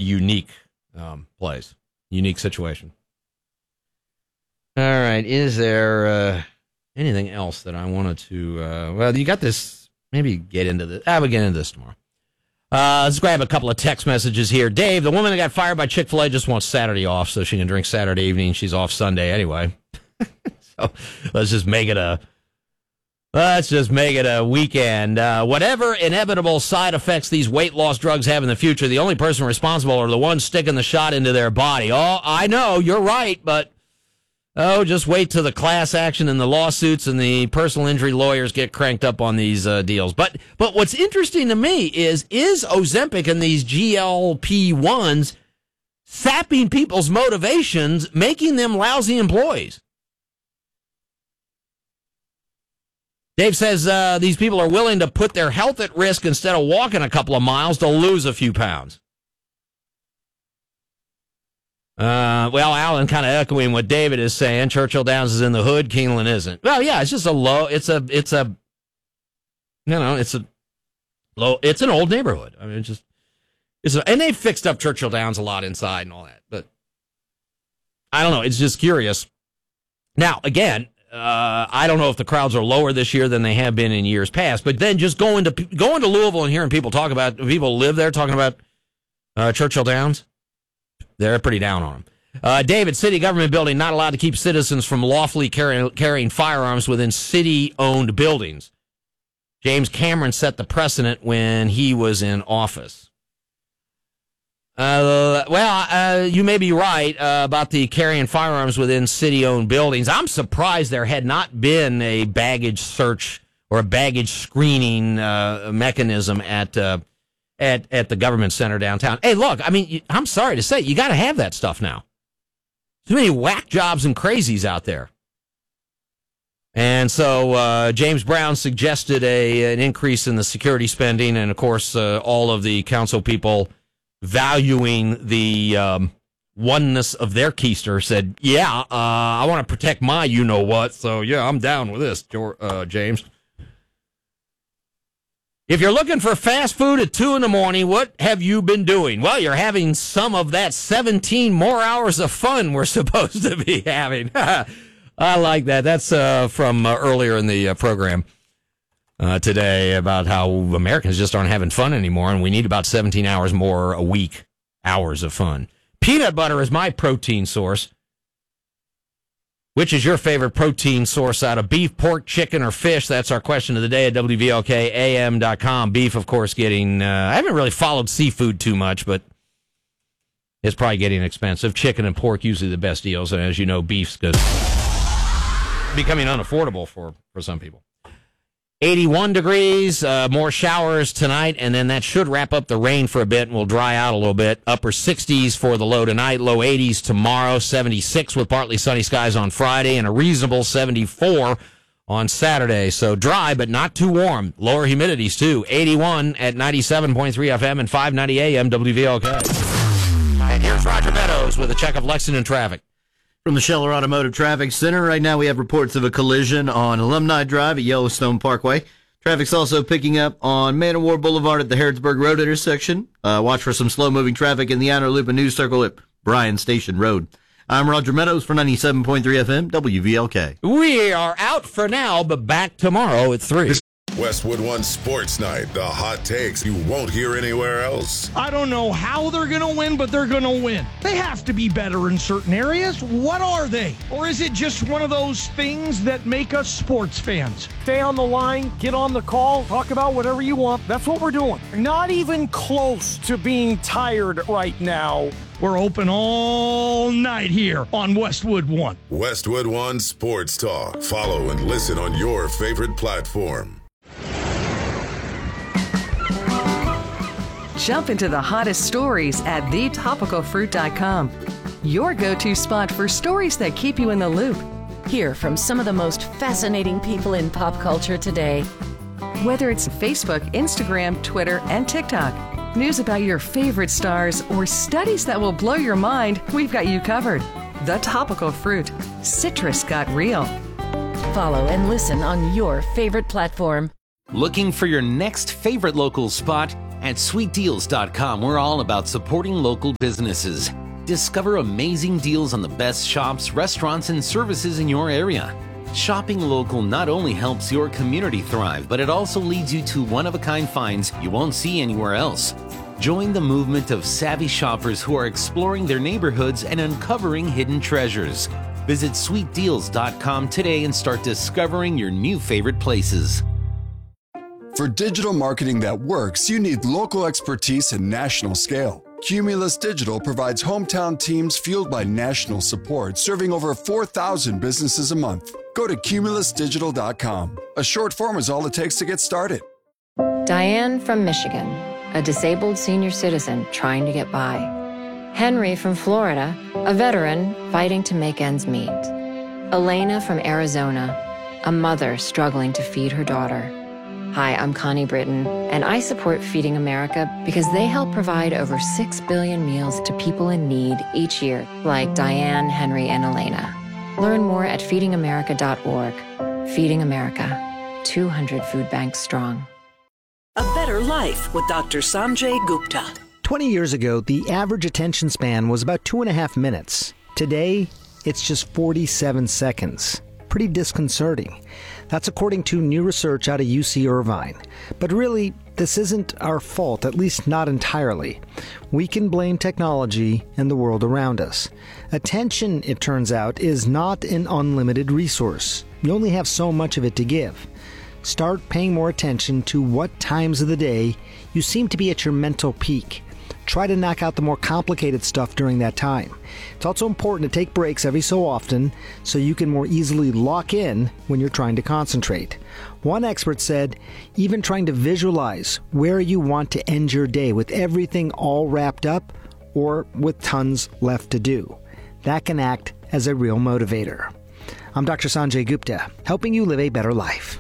unique place, unique situation. All right, is there anything else that I wanted to... well, you got this... Maybe get into this. I will get into this tomorrow. Let's grab a couple of text messages here. Dave, the woman that got fired by Chick-fil-A just wants Saturday off so she can drink Saturday evening. She's off Sunday anyway. So let's just make it a weekend. Whatever inevitable side effects these weight loss drugs have in the future, the only person responsible are the ones sticking the shot into their body. Oh, I know, you're right, but just wait till the class action and the lawsuits and the personal injury lawyers get cranked up on these deals. But what's interesting to me is Ozempic and these GLP-1s sapping people's motivations, making them lousy employees? Dave says these people are willing to put their health at risk instead of walking a couple of miles to lose a few pounds. Well, Alan kind of echoing what David is saying. Churchill Downs is in the hood. Keeneland isn't. Well, yeah, it's just it's an old neighborhood. I mean, and they've fixed up Churchill Downs a lot inside and all that. But I don't know. It's just curious. Now, again, I don't know if the crowds are lower this year than they have been in years past. But then just going to Louisville and hearing people people live there talking about Churchill Downs. They're pretty down on them. David, city government building not allowed to keep citizens from lawfully carrying firearms within city-owned buildings. James Cameron set the precedent when he was in office. You may be right about the carrying firearms within city-owned buildings. I'm surprised there had not been a baggage search or a baggage screening mechanism at the government center downtown. Hey, look, I mean, I'm sorry to say, you got to have that stuff now. Too many whack jobs and crazies out there. And so James Brown suggested an increase in the security spending, and, of course, all of the council people valuing the oneness of their keister said, yeah, I want to protect my you-know-what, so, yeah, I'm down with this, James. If you're looking for fast food at 2 a.m, what have you been doing? Well, you're having some of that 17 more hours of fun we're supposed to be having. I like that. That's from earlier in the program today about how Americans just aren't having fun anymore, and we need about 17 hours more a week, hours of fun. Peanut butter is my protein source. Which is your favorite protein source out of beef, pork, chicken, or fish? That's our question of the day at WVLKAM.com. Beef, of course, getting... I haven't really followed seafood too much, but it's probably getting expensive. Chicken and pork, usually the best deals. And as you know, beef's becoming unaffordable for some people. 81 degrees, more showers tonight, and then that should wrap up the rain for a bit, and we'll dry out a little bit. Upper 60s for the low tonight, low 80s tomorrow, 76 with partly sunny skies on Friday, and a reasonable 74 on Saturday. So dry, but not too warm. Lower humidities, too. 81 at 97.3 FM and 590 AM WVLK. And here's Roger Meadows with a check of Lexington traffic. From the Scheller Automotive Traffic Center, right now we have reports of a collision on Alumni Drive at Yellowstone Parkway. Traffic's also picking up on Man of War Boulevard at the Harrodsburg Road intersection. Watch for some slow-moving traffic in the Outer Loop and News Circle at Bryan Station Road. I'm Roger Meadows for 97.3 FM WVLK. We are out for now, but back tomorrow at 3. Westwood One Sports Night, the hot takes you won't hear anywhere else. I don't know how they're going to win, but they're going to win. They have to be better in certain areas. What are they? Or is it just one of those things that make us sports fans? Stay on the line, get on the call, talk about whatever you want. That's what we're doing. Not even close to being tired right now. We're open all night here on Westwood One. Westwood One Sports Talk. Follow and listen on your favorite platform. Jump into the hottest stories at thetopicalfruit.com. Your go-to spot for stories that keep you in the loop. Hear from some of the most fascinating people in pop culture today. Whether it's Facebook, Instagram, Twitter, and TikTok, news about your favorite stars, or studies that will blow your mind, we've got you covered. The Topical Fruit. Citrus got real. Follow and listen on your favorite platform. Looking for your next favorite local spot? At sweetdeals.com, we're all about supporting local businesses. Discover amazing deals on the best shops, restaurants, and services in your area. Shopping local not only helps your community thrive, but it also leads you to one-of-a-kind finds you won't see anywhere else. Join the movement of savvy shoppers who are exploring their neighborhoods and uncovering hidden treasures. Visit sweetdeals.com today and start discovering your new favorite places. For digital marketing that works, you need local expertise and national scale. Cumulus Digital provides hometown teams fueled by national support, serving over 4,000 businesses a month. Go to cumulusdigital.com. A short form is all it takes to get started. Diane from Michigan, a disabled senior citizen trying to get by. Henry from Florida, a veteran fighting to make ends meet. Elena from Arizona, a mother struggling to feed her daughter. Hi, I'm Connie Britton, and I support Feeding America because they help provide over 6 billion meals to people in need each year, like Diane, Henry, and Elena. Learn more at feedingamerica.org. Feeding America, 200 food banks strong. A Better Life with Dr. Sanjay Gupta. 20 years ago, the average attention span was about 2.5 minutes. Today, it's just 47 seconds. Pretty disconcerting. That's according to new research out of UC Irvine. But really, this isn't our fault, at least not entirely. We can blame technology and the world around us. Attention, it turns out, is not an unlimited resource. You only have so much of it to give. Start paying more attention to what times of the day you seem to be at your mental peak. Try to knock out the more complicated stuff during that time. It's also important to take breaks every so often so you can more easily lock in when you're trying to concentrate. One expert said, even trying to visualize where you want to end your day with everything all wrapped up or with tons left to do. That can act as a real motivator. I'm Dr. Sanjay Gupta, helping you live a better life.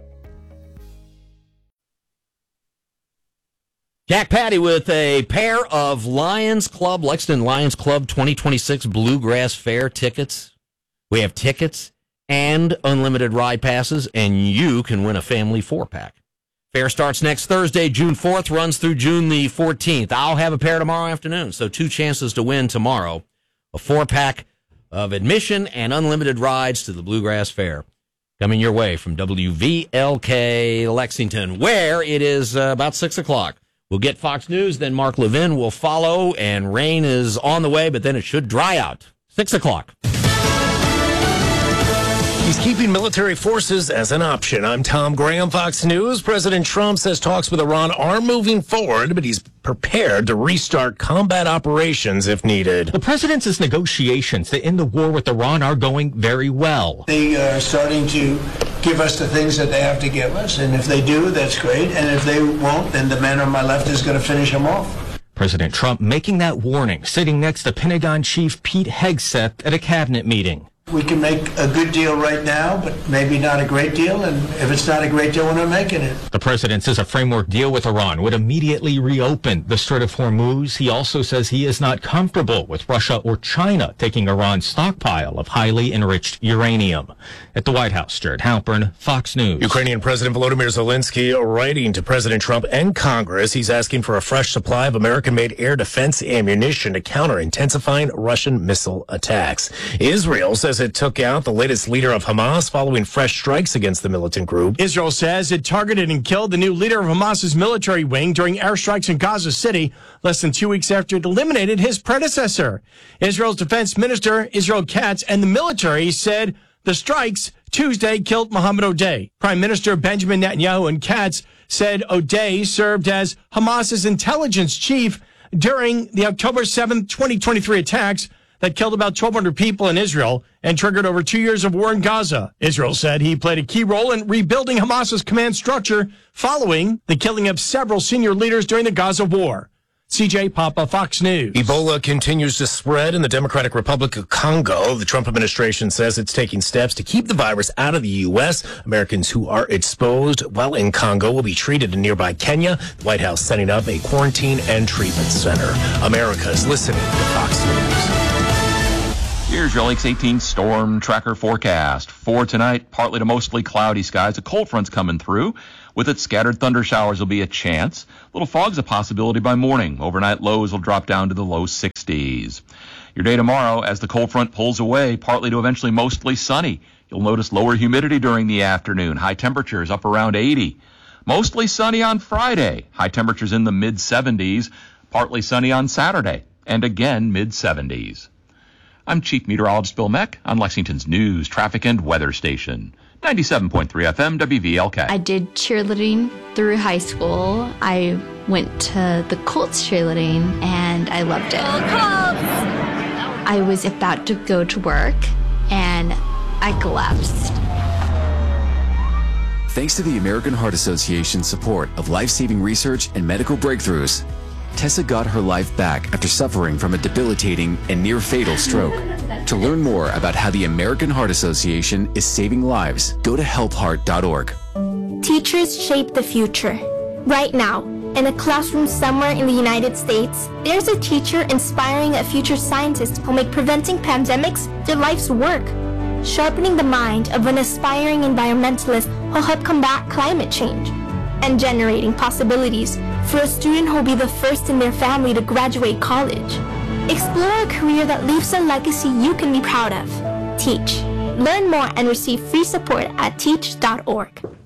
Jack Patty with a pair of Lexington Lions Club 2026 Bluegrass Fair tickets. We have tickets and unlimited ride passes, and you can win a family 4-pack. Fair starts next Thursday, June 4th, runs through June the 14th. I'll have a pair tomorrow afternoon, so 2 chances to win tomorrow. A 4-pack of admission and unlimited rides to the Bluegrass Fair. Coming your way from WVLK Lexington, where it is about 6 o'clock. We'll get Fox News, then Mark Levin will follow, and rain is on the way, but then it should dry out. 6 o'clock. He's keeping military forces as an option. I'm Tom Graham, Fox News. President Trump says talks with Iran are moving forward, but he's prepared to restart combat operations if needed. The president's negotiations to end the war with Iran are going very well. They are starting to give us the things that they have to give us, and if they do, that's great, and if they won't, then the man on my left is going to finish them off. President Trump making that warning, sitting next to Pentagon Chief Pete Hegseth at a cabinet meeting. We can make a good deal right now, but maybe not a great deal, and if it's not a great deal, we're not making it. The president says a framework deal with Iran would immediately reopen the Strait of Hormuz. He also says he is not comfortable with Russia or China taking Iran's stockpile of highly enriched uranium. At the White House, Jared Halpern, Fox News. Ukrainian President Volodymyr Zelensky writing to President Trump and Congress. He's asking for a fresh supply of American-made air defense ammunition to counter intensifying Russian missile attacks. Israel says it took out the latest leader of Hamas following fresh strikes against the militant group. Israel says it targeted and killed the new leader of Hamas's military wing during airstrikes in Gaza City less than 2 weeks after it eliminated his predecessor. Israel's defense minister, Israel Katz, and the military said the strikes Tuesday killed Mohammed O'Day. Prime Minister Benjamin Netanyahu and Katz said O'Day served as Hamas's intelligence chief during the October 7th, 2023 attacks that killed about 1,200 people in Israel and triggered over 2 years of war in Gaza. Israel said he played a key role in rebuilding Hamas's command structure following the killing of several senior leaders during the Gaza war. CJ Papa, Fox News. Ebola continues to spread in the Democratic Republic of Congo. The Trump administration says it's taking steps to keep the virus out of the U.S. Americans who are exposed while in Congo will be treated in nearby Kenya. The White House setting up a quarantine and treatment center. America is listening to Fox News. Here's your Lakes 18 storm tracker forecast. For tonight, partly to mostly cloudy skies. A cold front's coming through. With it, scattered thunder showers will be a chance. Little fog's a possibility by morning. Overnight lows will drop down to the low 60s. Your day tomorrow, as the cold front pulls away, partly to eventually mostly sunny. You'll notice lower humidity during the afternoon. High temperatures up around 80. Mostly sunny on Friday. High temperatures in the mid-70s. Partly sunny on Saturday. And again, mid-70s. I'm Chief Meteorologist Bill Meck on Lexington's news, traffic, and weather station. 97.3 FM WVLK. I did cheerleading through high school. I went to the Colts cheerleading, and I loved it. I was about to go to work, and I collapsed. Thanks to the American Heart Association's support of life-saving research and medical breakthroughs, Tessa got her life back after suffering from a debilitating and near-fatal stroke. To learn more about how the American Heart Association is saving lives, go to helpheart.org. Teachers shape the future. Right now, in a classroom somewhere in the United States, there's a teacher inspiring a future scientist who'll make preventing pandemics their life's work. Sharpening the mind of an aspiring environmentalist who'll help combat climate change. And generating possibilities for a student who'll be the first in their family to graduate college. Explore a career that leaves a legacy you can be proud of. Teach. Learn more and receive free support at teach.org.